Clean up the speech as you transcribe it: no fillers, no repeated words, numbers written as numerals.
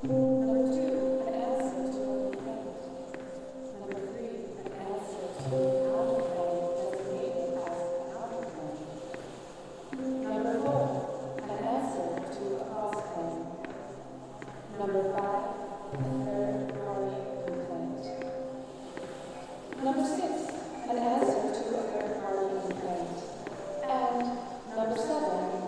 Number two, an answer to a complaint. Number three, an answer to an out-of-plane designated as an out-of-plane. Number four, an answer to a cross-claim. Number five, a third-party complaint. Number six, an answer to a third-party complaint. And number seven,